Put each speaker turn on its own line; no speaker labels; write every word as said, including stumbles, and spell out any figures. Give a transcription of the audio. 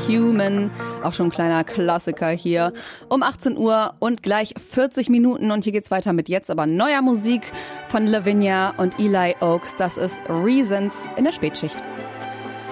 Human. Auch schon ein kleiner Klassiker hier. Um achtzehn Uhr und gleich vierzig Minuten. Und hier geht's weiter mit jetzt aber neuer Musik von Lavinia und Eli Oaks. Das ist Reasons in der Spätschicht.